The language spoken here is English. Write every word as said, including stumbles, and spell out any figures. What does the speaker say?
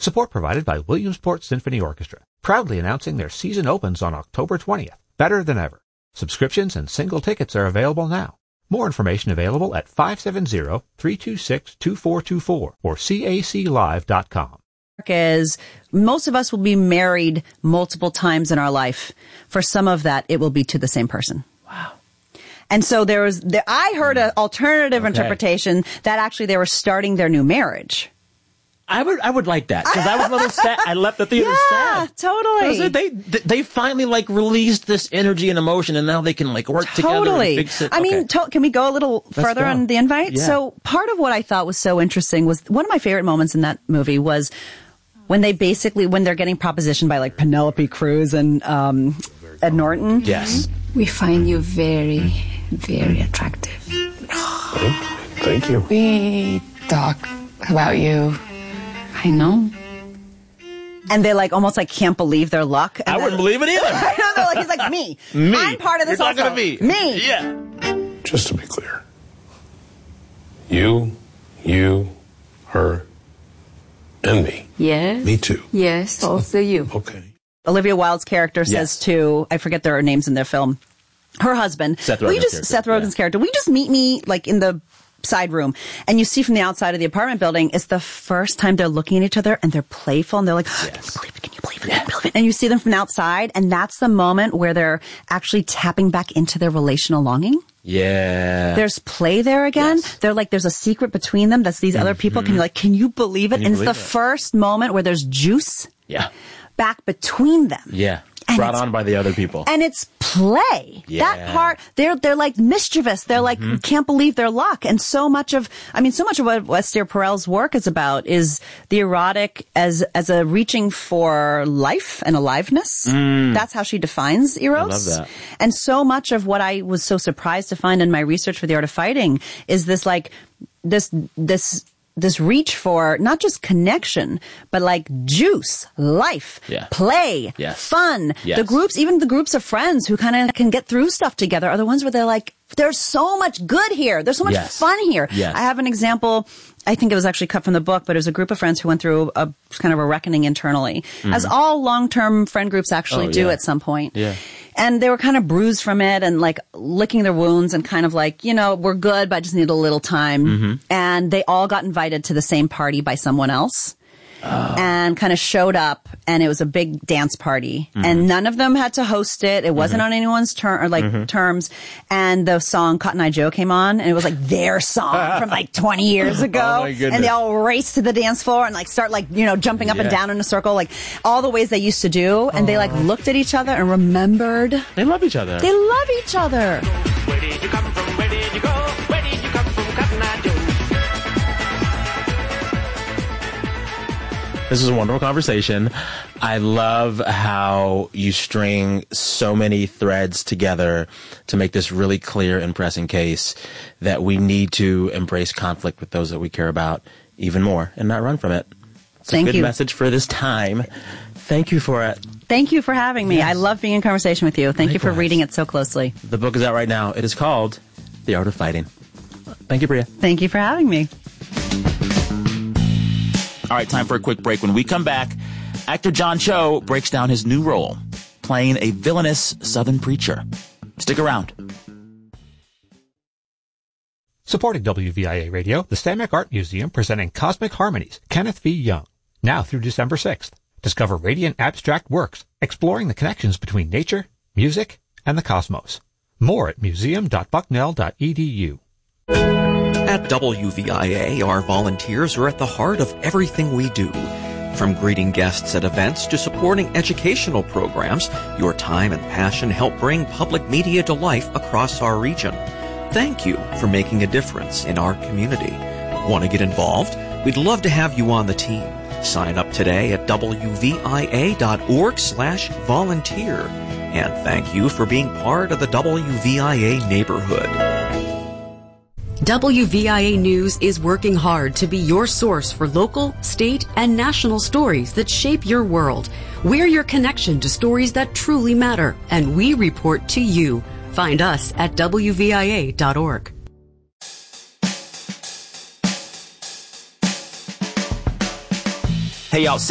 Support provided by Williamsport Symphony Orchestra, proudly announcing their season opens on October twentieth. Better than ever. Subscriptions and single tickets are available now. More information available at five seven zero, three two six, two four two four or C A C live dot com. Is most of us will be married multiple times in our life. For some of that, it will be to the same person. Wow. And so there was, there, I heard an alternative Okay. interpretation that actually they were starting their new marriage. I would, I would like that because I was a little sad. I left the theater Yeah, sad. totally. They, they, they finally like released this energy and emotion, and now they can like work together. Totally. And fix it. I mean, Okay. to, can we go a little further go. on the invite? Yeah. So part of what I thought was so interesting was one of my favorite moments in that movie was when they basically, when they're getting propositioned by like Penelope Cruz and um, Ed Norton. Yes. We find you very, very attractive. Thank you. We talk about you. I know. And they like almost like can't believe their luck. And I then- wouldn't believe it either. I don't know. Like, he's like, me. Me. I'm part of this You're also. talking to me. Me. Yeah. Just to be clear, you, you, her, and me. Yes. Me too. Yes, also you. Okay. Olivia Wilde's character says Yes. to, I forget their names in their film, her husband, Seth will you Rogen's just, character, Seth Rogen's yeah. character, will you just meet me like in the side room? And you see from the outside of the apartment building, it's the first time they're looking at each other and they're playful and they're like, can you believe it? Can you believe it? Can you believe it? And you see them from the outside and that's the moment where they're actually tapping back into their relational longing. Yeah. There's play there again. Yes. They're like, there's a secret between them. That's these other people. Can you like, can you believe it? Can you and it's the believe it? first moment where there's juice Yeah. back between them. Yeah. And Brought it's- on by the other people. And it's play. Yeah. That part, they're, they're like mischievous. They're like, can't believe their luck. And so much of, I mean, so much of what Esther Perel's work is about is the erotic as, as a reaching for life and aliveness. That's how she defines Eros. love that. And so much of what I was so surprised to find in my research for The Art of Fighting is this like, this, this, this reach for not just connection, but like juice, life, Yeah. play, Yes. fun. Yes. The groups, even the groups of friends who kind of can get through stuff together are the ones where they're like, there's so much good here. There's so much Yes. fun here. Yes. I have an example. I think it was actually cut from the book, but it was a group of friends who went through a kind of a reckoning internally, as all long-term friend groups actually Oh, do yeah. at some point. Yeah. And they were kind of bruised from it and like licking their wounds and kind of like, you know, we're good, but I just need a little time. Mm-hmm. And they all got invited to the same party by someone else. And kind of showed up, and it was a big dance party, Mm-hmm. and none of them had to host it. It wasn't on anyone's turn or like Mm-hmm. terms. And the song "Cotton Eye Joe" came on, and it was like their song from like twenty years ago. Oh, my goodness. And they all raced to the dance floor and like start like you know jumping up and Yeah. down in a circle, like all the ways they used to do. And they like looked at each other and remembered They love each other. they love each other. Where did you come from? Where did you go? Where did you come from, Cotton Eye Joe? This is a wonderful conversation. I love how you string so many threads together to make this really clear and pressing case that we need to embrace conflict with those that we care about even more and not run from it. It's Thank a good you. message for this time. Thank you for it. Thank you for having me. Yes. I love being in conversation with you. Thank you for Likewise. reading it so closely. The book is out right now. It is called The Art of Fighting. Thank you, Priya. Thank you for having me. All right, time for a quick break. When we come back, actor John Cho breaks down his new role, playing a villainous Southern preacher. Stick around. Supporting W V I A Radio, the Stamek Art Museum presenting Cosmic Harmonies, Kenneth V. Young. Now through December sixth. Discover radiant abstract works, exploring the connections between nature, music, and the cosmos. More at museum dot bucknell dot e d u. At W V I A, our volunteers are at the heart of everything we do. From greeting guests at events to supporting educational programs, your time and passion help bring public media to life across our region. Thank you for making a difference in our community. Want to get involved? We'd love to have you on the team. Sign up today at w v i a dot org slash volunteer. And thank you for being part of the W V I A neighborhood. W V I A News is working hard to be your source for local, state, and national stories that shape your world. We're your connection to stories that truly matter, and we report to you. Find us at w v i a dot org. Hey, y'all.